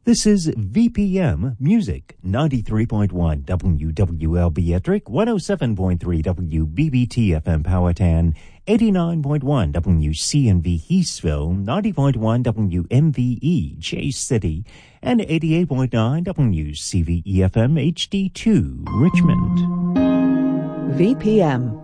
This is VPM Music, 93.1 WWLB Ettrick, 107.3 WBBT FM Powhatan, 89.1 WCNV Heathsville, 90.1 WMVE Chase City, and 88.9 WCVE FM HD2 Richmond. VPM,